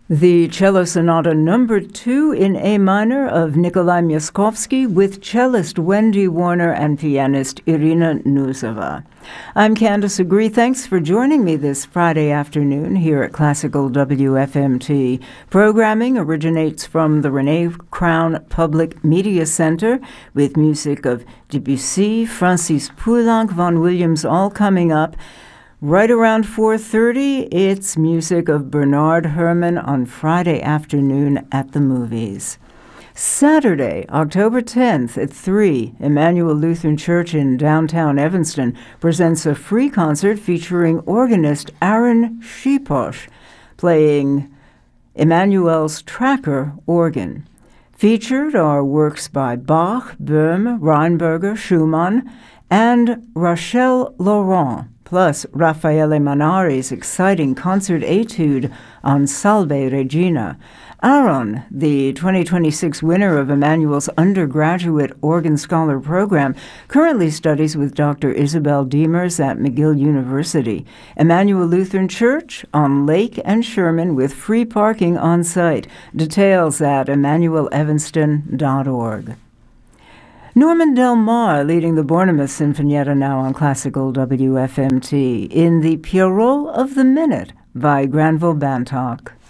The Cello Sonata Number 2 in A minor of Nikolai Myaskovsky with cellist Wendy Warner and pianist Irina Nuzova. I'm Candace Agree. Thanks for joining me this Friday afternoon here at Classical WFMT. Programming originates from the Renee Crown Public Media Center with music of Debussy, Francis Poulenc, Vaughan Williams, all coming up. Right around 4:30, it's music of Bernard Herrmann on Friday afternoon at the movies. Saturday, October 10th at 3, Emmanuel Lutheran Church in downtown Evanston presents a free concert featuring organist Aaron Shiposh playing Emmanuel's Tracker organ. Featured are works by Bach, Böhm, Reinberger, Schumann, and Rachel Laurent, plus Raffaele Manari's exciting concert etude on Salve Regina. Aaron, the 2026 winner of Emmanuel's undergraduate organ scholar program, currently studies with Dr. Isabel Diemers at McGill University. Emmanuel Lutheran Church on Lake and Sherman with free parking on site. Details at emmanuelevanston.org. Norman Del Mar leading the Bornemuth Sinfonietta now on Classical WFMT in the Pierrot of the Minute by Granville Bantock.